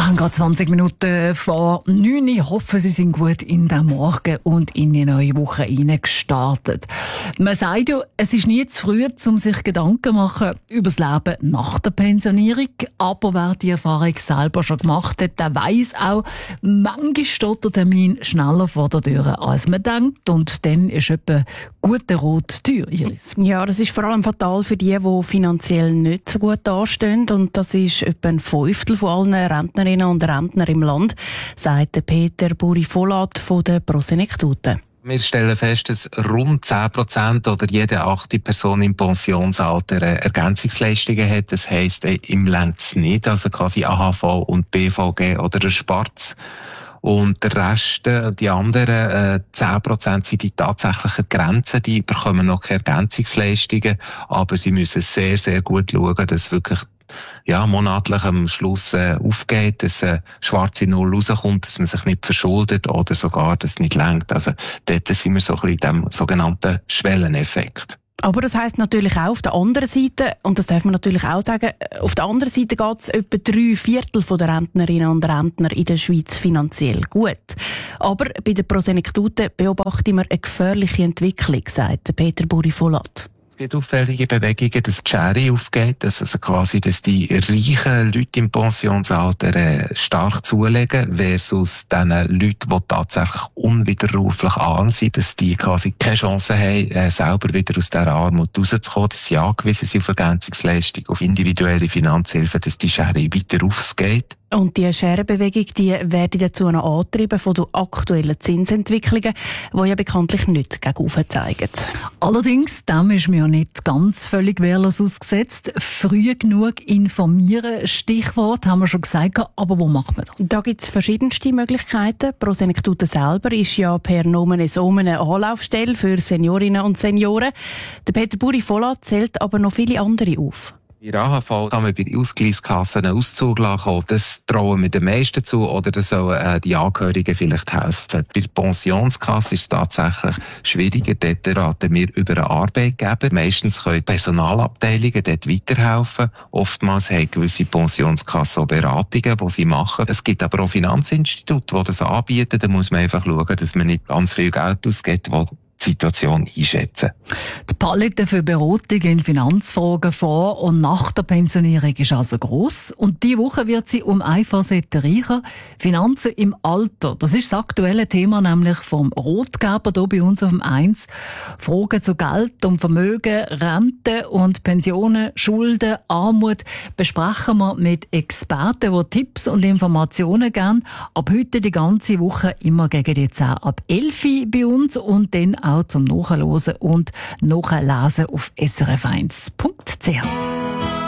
Wir haben gerade 20 Minuten vor 9 Uhr. Ich hoffe, Sie sind gut in den Morgen und in die neue Woche gestartet. Man sagt ja, es ist nie zu früh, um sich Gedanken zu machen über das Leben nach der Pensionierung. Aber wer die Erfahrung selber schon gemacht hat, der weiss auch, manchmal steht der Termin schneller vor der Tür, als man denkt. Und dann ist etwa gute Rot teuer. Ja, das ist vor allem fatal für die finanziell nicht so gut dastehen. Und das ist etwa ein Fünftel von allen Rentnerinnen und Rentner im Land, sagt Peter Buri-Volat von der Prosenektute. Wir stellen fest, dass rund 10% oder jede 8. Person im Pensionsalter Ergänzungsleistungen hat. Das heisst, im längst's nicht, also quasi AHV und BVG oder der Sparz. Und der Rest, die anderen 10% sind die tatsächlichen Grenzen, die bekommen noch keine Ergänzungsleistungen, aber sie müssen sehr, sehr gut schauen, dass wirklich monatlich am Schluss aufgeht, dass eine schwarze Null rauskommt, dass man sich nicht verschuldet oder sogar, dass es nicht reicht. Also dort sind wir so ein bisschen in dem sogenannten Schwelleneffekt. Aber das heisst natürlich auch auf der anderen Seite, und das darf man natürlich auch sagen, auf der anderen Seite geht es etwa 3/4 der Rentnerinnen und Rentner in der Schweiz finanziell gut. Aber bei der Prosenektute beobachten wir eine gefährliche Entwicklung, sagt Peter Buri-Volat. Es gibt auffällige Bewegungen, dass die Schere aufgeht, dass die reichen Leute im Pensionsalter stark zulegen, versus den Leuten, die tatsächlich unwiderruflich arm sind, dass die quasi keine Chance haben, selber wieder aus dieser Armut rauszukommen, dass sie angewiesen sind auf Ergänzungsleistung, auf individuelle Finanzhilfe, dass die Schere weiter aufgeht. Und die Scherenbewegung, die werden dazu noch angetrieben von den aktuellen Zinsentwicklungen, die ja bekanntlich nicht gegen oben zeigen. Allerdings, dem ist mir ja nicht ganz völlig wehrlos ausgesetzt. Früh genug informieren, Stichwort, haben wir schon gesagt, aber wo macht man das? Da gibt es verschiedenste Möglichkeiten. Prosenektute selber ist ja per Nomen es Omen eine Anlaufstelle für Seniorinnen und Senioren. Der Peter Buri-Volat zählt aber noch viele andere auf. Bei der AHV kann man bei den Ausgleichskassen einen Auszug lassen. Das trauen wir den meisten zu, oder das sollen die Angehörigen vielleicht helfen. Bei der Pensionskasse ist es tatsächlich schwieriger. Dort raten wir über einen Arbeitgeber. Meistens können Personalabteilungen dort weiterhelfen. Oftmals haben gewisse Pensionskassen auch Beratungen, die sie machen. Es gibt aber auch Finanzinstitute, die das anbieten. Da muss man einfach schauen, dass man nicht ganz viel Geld ausgibt, die Situation einschätzen. Die Palette für Beratung in Finanzfragen vor und nach der Pensionierung ist also gross. Und diese Woche wird sie um eine Facette reicher. Finanzen im Alter. Das ist das aktuelle Thema nämlich vom Rotgeber hier bei uns auf dem 1. Fragen zu Geld und Vermögen, Rente und Pensionen, Schulden, Armut besprechen wir mit Experten, die Tipps und Informationen geben. Ab heute die ganze Woche immer gegen die 10 ab 11 Uhr bei uns und dann auch zum Nachhören und Nachlesen auf srf1.ch.